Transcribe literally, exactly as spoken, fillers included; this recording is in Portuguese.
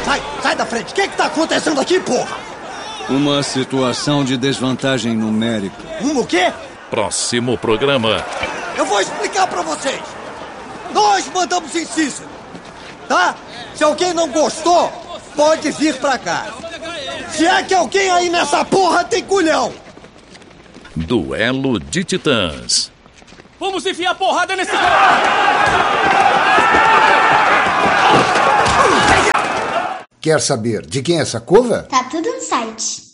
Sai, sai da frente. O que é que tá acontecendo aqui, porra? Uma situação de desvantagem numérica. Um o quê? Próximo programa. Eu vou explicar pra vocês. Nós mandamos em Cícero, tá? Se alguém não gostou, pode vir pra cá. Se é que alguém aí nessa porra tem culhão. Duelo de Titãs. Vamos enfiar porrada nesse cara! Quer saber de quem é essa cova? Tá tudo no site.